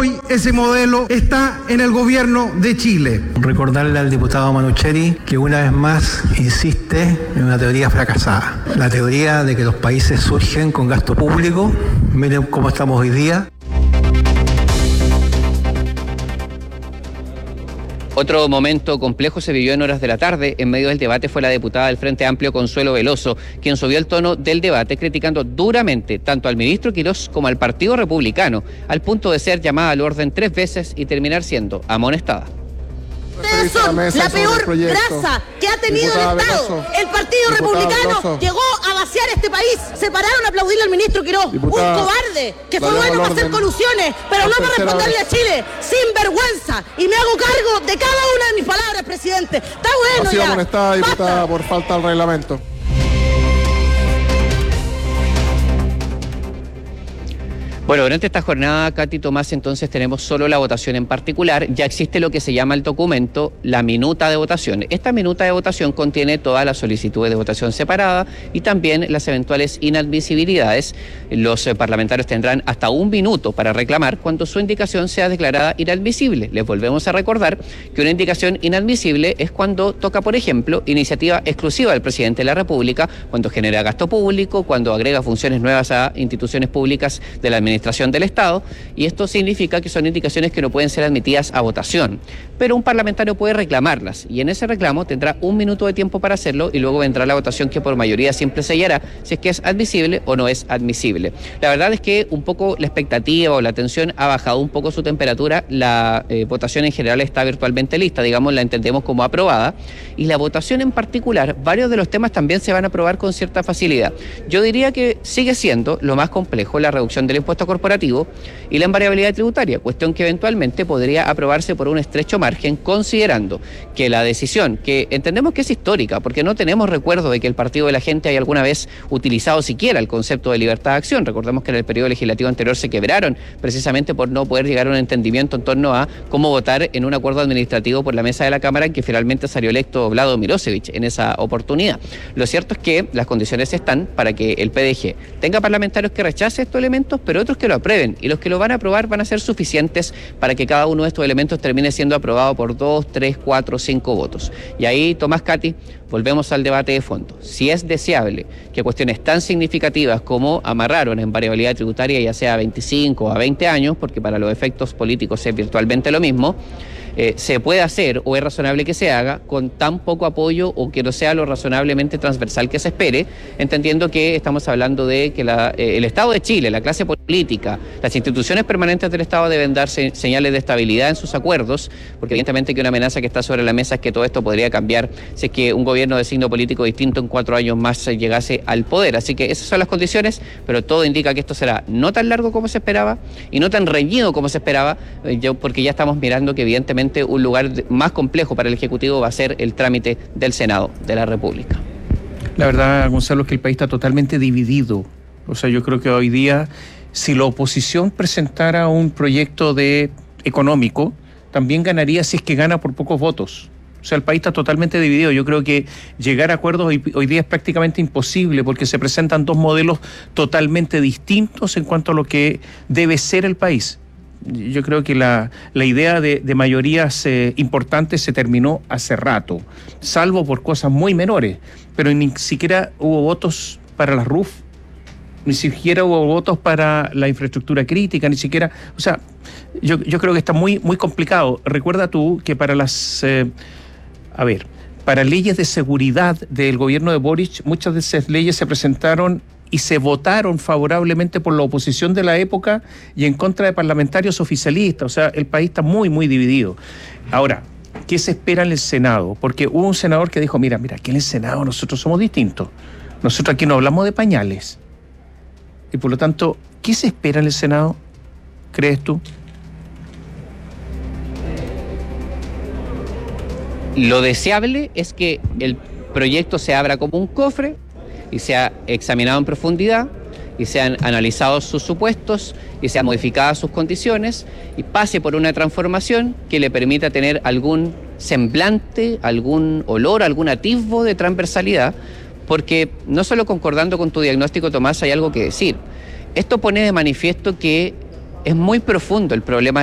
hoy ese modelo está en el gobierno de Chile. Recordarle al diputado Manucheri que una vez más insiste en una teoría fracasada. La teoría de que los países surgen con gasto público. Miren cómo estamos hoy día. Otro momento complejo se vivió en horas de la tarde. En medio del debate fue la diputada del Frente Amplio, Consuelo Veloso, quien subió el tono del debate criticando duramente tanto al ministro Quirós como al Partido Republicano, al punto de ser llamada al orden 3 veces y terminar siendo amonestada. Ustedes son la peor grasa que ha tenido el Estado. El Partido Republicano llegó a vaciar este país. Se pararon a aplaudirle al ministro Quirós. Un cobarde que fue bueno para hacer colusiones, pero no para responderle a Chile. Sin vergüenza. Y me hago cargo de cada una de mis palabras, presidente. Está bueno. Ha sido amonestada, diputada, por falta al reglamento. Bueno, durante esta jornada, Katy, Tomás, entonces tenemos solo la votación en particular. Ya existe lo que se llama el documento, la minuta de votación. Esta minuta de votación contiene todas las solicitudes de votación separada y también las eventuales inadmisibilidades. Los parlamentarios tendrán hasta 1 minuto para reclamar cuando su indicación sea declarada inadmisible. Les volvemos a recordar que una indicación inadmisible es cuando toca, por ejemplo, iniciativa exclusiva del presidente de la República, cuando genera gasto público, cuando agrega funciones nuevas a instituciones públicas de la administración del Estado, y esto significa que son indicaciones que no pueden ser admitidas a votación, pero un parlamentario puede reclamarlas, y en ese reclamo tendrá 1 minuto de tiempo para hacerlo, y luego vendrá la votación que por mayoría simple sellará si es que es admisible o no es admisible. La verdad es que un poco la expectativa o la tensión ha bajado un poco su temperatura. La votación en general está virtualmente lista, digamos, la entendemos como aprobada, y la votación en particular, varios de los temas también se van a aprobar con cierta facilidad. Yo diría que sigue siendo lo más complejo la reducción del impuesto corporativo y la invariabilidad tributaria, cuestión que eventualmente podría aprobarse por un estrecho margen, considerando que la decisión, que entendemos que es histórica, porque no tenemos recuerdo de que el Partido de la Gente haya alguna vez utilizado siquiera el concepto de libertad de acción. Recordemos que en el periodo legislativo anterior se quebraron precisamente por no poder llegar a un entendimiento en torno a cómo votar en un acuerdo administrativo por la mesa de la Cámara, en que finalmente salió electo Vlado Mirosevic en esa oportunidad. Lo cierto es que las condiciones están para que el PDG tenga parlamentarios que rechacen estos elementos, pero otros que lo aprueben, y los que lo van a aprobar van a ser suficientes para que cada uno de estos elementos termine siendo aprobado por 2, 3, 4, 5 votos. Y ahí, Tomás, Katy, volvemos al debate de fondo. Si es deseable que cuestiones tan significativas como amarrar una invariabilidad tributaria, ya sea a 25 o a 20 años, porque para los efectos políticos es virtualmente lo mismo, se puede hacer o es razonable que se haga con tan poco apoyo o que no sea lo razonablemente transversal que se espere, entendiendo que estamos hablando de que el Estado de Chile, la clase política, las instituciones permanentes del Estado deben darse señales de estabilidad en sus acuerdos, porque evidentemente que una amenaza que está sobre la mesa es que todo esto podría cambiar si es que un gobierno de signo político distinto en 4 años más llegase al poder. Así que esas son las condiciones, pero todo indica que esto será no tan largo como se esperaba y no tan reñido como se esperaba, porque ya estamos mirando que evidentemente un lugar más complejo para el Ejecutivo va a ser el trámite del Senado de la República. La verdad, Gonzalo, es que el país está totalmente dividido. O sea, yo creo que hoy día, si la oposición presentara un proyecto económico, también ganaría si es que gana por pocos votos. O sea, el país está totalmente dividido. Yo creo que llegar a acuerdos hoy día es prácticamente imposible, porque se presentan 2 modelos totalmente distintos en cuanto a lo que debe ser el país. Yo creo que la idea de mayorías importantes se terminó hace rato, salvo por cosas muy menores, pero ni siquiera hubo votos para las RUF, ni siquiera hubo votos para la infraestructura crítica, ni siquiera, o sea, yo creo que está muy, muy complicado. Recuerda tú que para para leyes de seguridad del gobierno de Boric, muchas de esas leyes se presentaron y se votaron favorablemente por la oposición de la época y en contra de parlamentarios oficialistas. O sea, el país está muy, muy dividido. Ahora, ¿qué se espera en el Senado? Porque hubo un senador que dijo, mira, aquí en el Senado nosotros somos distintos. Nosotros aquí no hablamos de pañales. Y por lo tanto, ¿qué se espera en el Senado? ¿Crees tú? Lo deseable es que el proyecto se abra como un cofre y sea examinado en profundidad y sean analizados sus supuestos y sean modificadas sus condiciones y pase por una transformación que le permita tener algún semblante, algún olor, algún atisbo de transversalidad, porque no solo concordando con tu diagnóstico, Tomás, hay algo que decir. Esto pone de manifiesto que es muy profundo el problema